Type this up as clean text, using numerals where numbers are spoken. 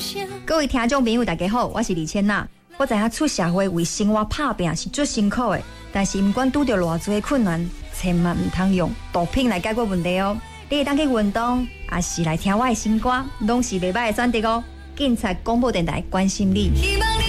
各位听众朋友，大家好，我是李千娜。我知影出社会为生活打拼是最辛苦的，但是不管拄到偌多困难，千万唔通用毒品来解决问题哦。你会当去运动，也是来听我的新歌，拢是袂歹的选择哦。警察广播电台关心你。